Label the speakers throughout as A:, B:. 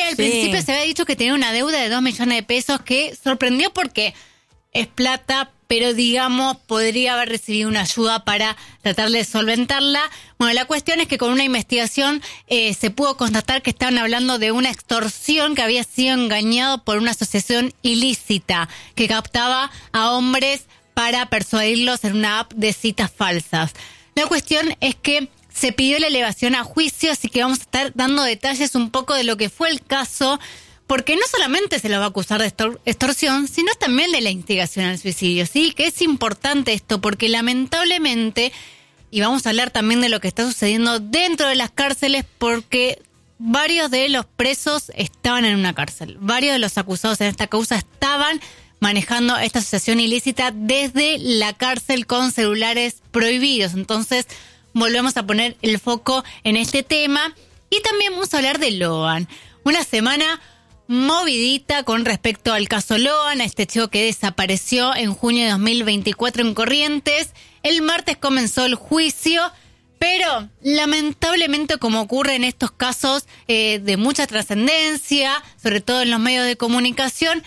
A: al principio se había dicho que tenía una deuda de 2 millones de pesos que sorprendió porque es plata, pero digamos podría haber recibido una ayuda para tratar de solventarla. Bueno, la cuestión es que con una investigación se pudo constatar que estaban hablando de una extorsión, que había sido engañado por una asociación ilícita que captaba a hombres para persuadirlos en una app de citas falsas. La cuestión es que se pidió la elevación a juicio, así que vamos a estar dando detalles un poco de lo que fue el caso, porque no solamente se lo va a acusar de extorsión, sino también de la instigación al suicidio, ¿sí? Que es importante esto, porque lamentablemente, y vamos a hablar también de lo que está sucediendo dentro de las cárceles, porque varios de los presos estaban en una cárcel. Varios de los acusados en esta causa estaban manejando esta asociación ilícita desde la cárcel con celulares prohibidos. Entonces, volvemos a poner el foco en este tema. Y también vamos a hablar de Loan. Una semana movidita con respecto al caso Loan, a este chico que desapareció en junio de 2024 en Corrientes. El martes comenzó el juicio, pero lamentablemente, como ocurre en estos casos de mucha trascendencia, sobre todo en los medios de comunicación,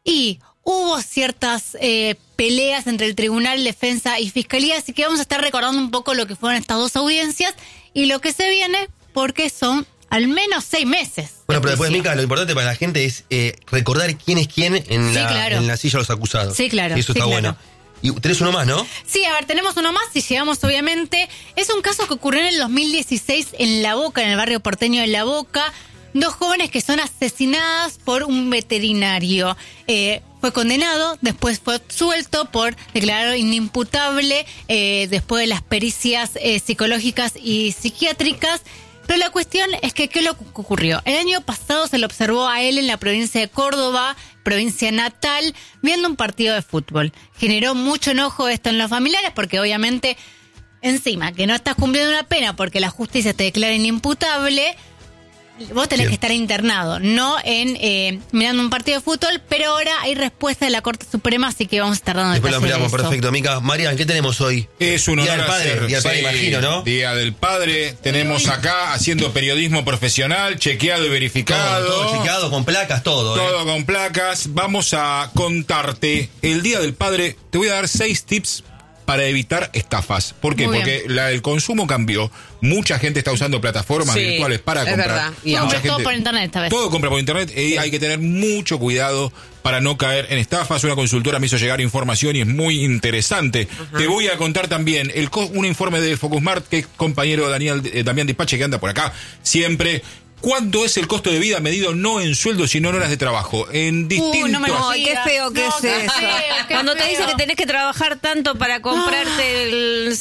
A: y hubo ciertas peleas entre el Tribunal, Defensa y Fiscalía, así que vamos a estar recordando un poco lo que fueron estas dos audiencias y lo que se viene, porque son al menos 6 meses.
B: Bueno, pero después, Mica, lo importante para la gente es recordar quién es quién en la silla de los acusados.
A: Sí, claro.
B: Y eso está bueno. Y tenés uno más, ¿no?
A: Sí, a ver, tenemos uno más, si llegamos obviamente. Es un caso que ocurrió en el 2016 en La Boca, en el barrio porteño de La Boca. 2 jóvenes que son asesinadas por un veterinario. Fue condenado, después fue absuelto por declarado inimputable después de las pericias psicológicas y psiquiátricas. Pero la cuestión es que, ¿qué es lo que ocurrió? El año pasado se lo observó a él en la provincia de Córdoba, provincia natal, viendo un partido de fútbol. Generó mucho enojo esto en los familiares porque obviamente, encima, que no estás cumpliendo una pena porque la justicia te declara inimputable, vos tenés que estar internado, no en mirando un partido de fútbol, pero ahora hay respuesta de la Corte Suprema, así que vamos a estar dando
B: después
A: detalles.
B: Después lo miramos, perfecto. Mica, Marian, ¿qué tenemos hoy?
C: Es un honor
B: Día del Padre,
C: hacer,
B: Día del Padre, imagino, ¿no?
C: Día del Padre, tenemos acá haciendo periodismo profesional, chequeado y verificado.
B: Todo chequeado, con placas, todo.
C: Todo con placas. Vamos a contarte, el Día del Padre, te voy a dar 6 tips para evitar estafas. ¿Por qué? Porque el consumo cambió. Mucha gente está usando plataformas virtuales para comprar.
A: Verdad. Todo por internet esta vez.
C: Todo compra por internet y hay que tener mucho cuidado para no caer en estafas. Una consultora me hizo llegar información y es muy interesante. Te voy a contar también un informe de Focusmart, que es compañero Damián Dispache, que anda por acá siempre. ¿Cuánto es el costo de vida medido no en sueldo, sino en horas de trabajo? En distintos...
D: Ay, qué feo que es eso. Cuando te dice que tenés que trabajar tanto para comprarte el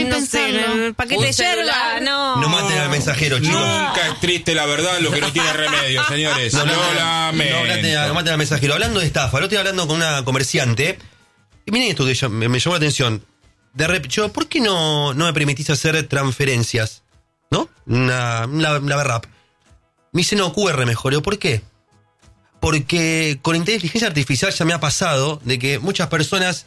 D: paquete de yerba,
B: No maten al mensajero, chicos.
C: Nunca es triste la verdad, lo que no tiene remedio, señores. No
B: maten al mensajero. Hablando de estafa, lo estoy hablando con una comerciante. Y miren esto que me llamó la atención. ¿Por qué no me permitís hacer transferencias? ¿No? La Berrap. Me dice, no, QR mejor. ¿Por qué? Porque con inteligencia artificial ya me ha pasado de que muchas personas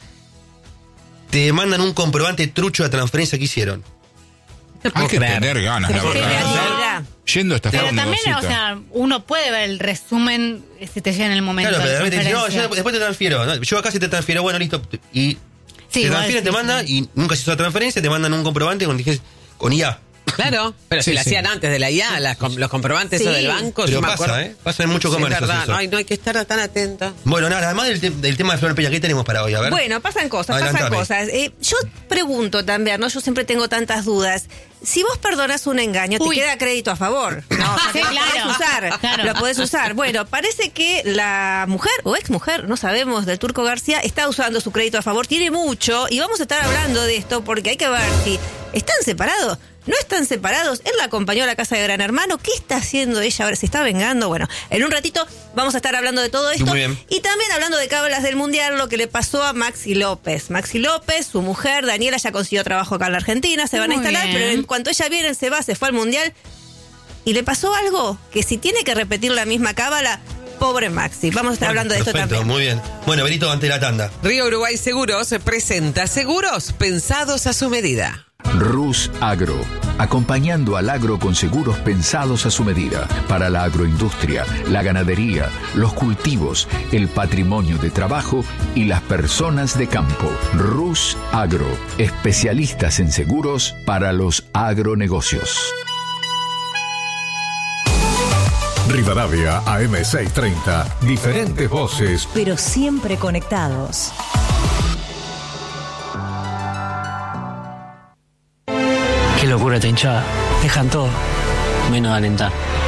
B: te mandan un comprobante trucho de transferencia que hicieron.
C: Hay que tener ganas, la verdad. Yendo a esta forma.
A: Pero también, o sea, uno puede ver el resumen si te llega en el momento. Claro, pero
B: de no, yo después te transfiero. ¿No? Yo acá se te transfiero, bueno, listo. Y te transfieren, te mandan, y nunca se hizo la transferencia, te mandan un comprobante con IA.
E: Claro, pero si la hacían antes de la IA, los comprobantes o del banco.
B: Pero pasa en mucho comercio.
E: Es verdad, no hay que estar tan atento.
B: Bueno, nada, además del tema de Flor Peña, ¿qué tenemos para hoy? A ver.
D: Bueno, pasan cosas. Yo pregunto también, ¿no? Yo siempre tengo tantas dudas. Si vos perdonas un engaño, te queda crédito a favor. No,
A: sí, claro.
D: Lo podés usar. Bueno, parece que la mujer o exmujer, no sabemos, del Turco García, está usando su crédito a favor. Tiene mucho, y vamos a estar hablando de esto porque hay que ver si están separados. ¿No están separados? Él la acompañó a la casa de Gran Hermano. ¿Qué está haciendo ella ahora? ¿Se está vengando? Bueno, en un ratito vamos a estar hablando de todo esto.
B: Muy bien.
D: Y también hablando de cábalas del Mundial, lo que le pasó a Maxi López. Maxi López, su mujer, Daniela, ya consiguió trabajo acá en la Argentina. Se van a instalar, pero en cuanto ella viene, se fue al Mundial. Y le pasó algo que si tiene que repetir la misma cábala, pobre Maxi. Vamos a estar hablando de esto también.
B: Muy bien. Bueno, Benito, ante la tanda.
E: Río Uruguay Seguros presenta seguros pensados a su medida.
F: Rus Agro, acompañando al agro con seguros pensados a su medida, para la agroindustria, la ganadería, los cultivos, el patrimonio de trabajo y las personas de campo. Rus Agro, especialistas en seguros para los agronegocios.
G: Rivadavia AM630, diferentes voces,
H: pero siempre conectados.
I: Qué locura esta hinchada. Dejan todo, menos de alentar.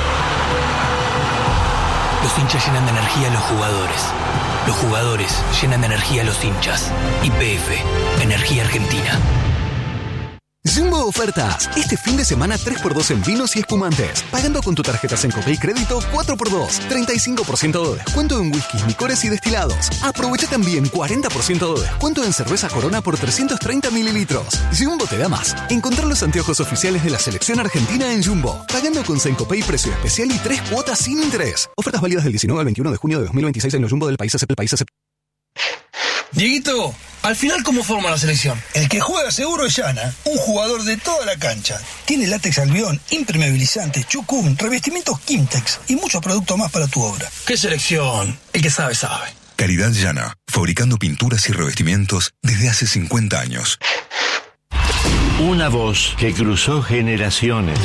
J: Los hinchas llenan de energía a los jugadores. Los jugadores llenan de energía a los hinchas. YPF, Energía Argentina.
K: Jumbo Ofertas. Este fin de semana 3x2 en vinos y espumantes. Pagando con tu tarjeta Sencopay Crédito 4x2. 35% de descuento en whiskies, licores y destilados. Aprovecha también 40% de descuento en cerveza Corona por 330 mililitros. Jumbo te da más. Encontrar los anteojos oficiales de la selección argentina en Jumbo. Pagando con Sencopay precio especial y 3 cuotas sin interés. Ofertas válidas del 19 al 21 de junio de 2026 en los Jumbo del país ACP.
L: Dieguito, al final, ¿cómo forma la selección? El que juega seguro es Llana, un jugador de toda la cancha. Tiene látex albión, impermeabilizantes, chucum, revestimientos Kimtex y muchos productos más para tu obra. ¿Qué selección? El que sabe, sabe.
M: Calidad Llana, fabricando pinturas y revestimientos desde hace 50 años.
N: Una voz que cruzó generaciones.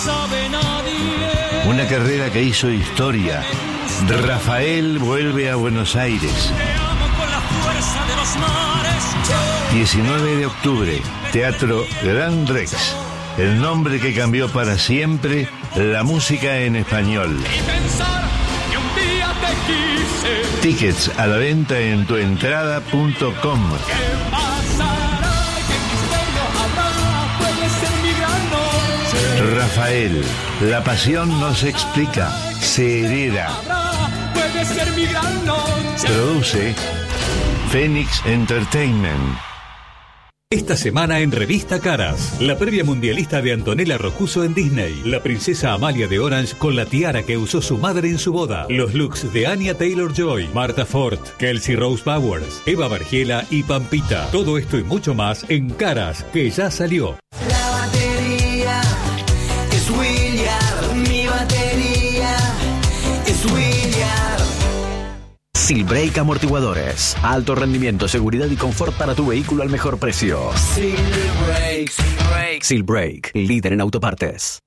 N: Una carrera que hizo historia. Rafael vuelve a Buenos Aires. 19 de octubre, Teatro Gran Rex. El nombre que cambió para siempre la música en español. Tickets a la venta en tuentrada.com. Rafael, la pasión no se explica, se hereda. Produce Phoenix Entertainment.
O: Esta semana en Revista Caras, la previa mundialista de Antonella Rocuso en Disney, la princesa Amalia de Orange con la tiara que usó su madre en su boda, los looks de Anya Taylor-Joy, Martha Ford, Kelsey Rose Powers, Eva Bargiela y Pampita. Todo esto y mucho más en Caras, que ya salió.
P: La batería es William, mi batería es William.
Q: Silbrake Amortiguadores. Alto rendimiento, seguridad y confort para tu vehículo al mejor precio.
P: Silbrake.
Q: Silbrake, líder en autopartes.